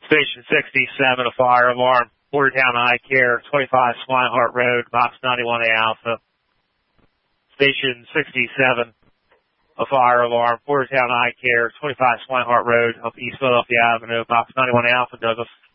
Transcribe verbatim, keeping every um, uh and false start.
Station sixty-seven, a fire alarm. Bordertown Eye Care, twenty-five Swinehart Road, box ninety-one A Alpha. Station sixty-seven, a fire alarm. Bordertown Eye Care, twenty-five Swinehart Road, up East Philadelphia Avenue, box ninety-one A Alpha, Douglas.